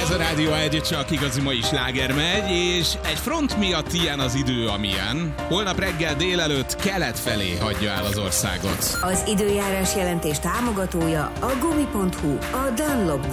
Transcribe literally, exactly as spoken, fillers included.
Ez a Rádió egy, csak igazi mai sláger megy, és egy front miatt ilyen az idő, amilyen. Holnap reggel délelőtt kelet felé hagyja el az országot. Az időjárás jelentés támogatója a gumi pont hu, a Dunlop